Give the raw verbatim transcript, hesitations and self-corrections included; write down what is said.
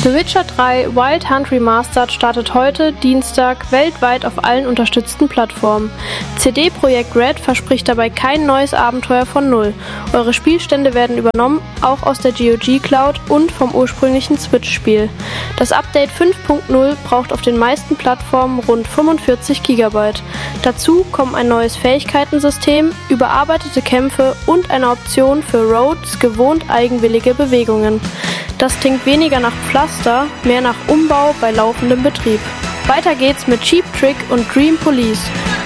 The Witcher drei Wild Hunt Remastered startet heute, Dienstag, weltweit auf allen unterstützten Plattformen. C D Projekt Red verspricht dabei kein neues Abenteuer von Null. Eure Spielstände werden übernommen, auch aus der G O G Cloud und vom ursprünglichen Switch-Spiel. Das Update fünf Punkt null braucht auf den meisten Plattformen rund fünfundvierzig Gigabyte. Dazu kommen ein neues Fähigkeitensystem, überarbeitete Kämpfe und eine Option für Rhodes gewohnt eigenwillige Bewegungen. Das klingt weniger nach Pflaster, mehr nach Umbau bei laufendem Betrieb. Weiter geht's mit Cheap Trick und Dream Police.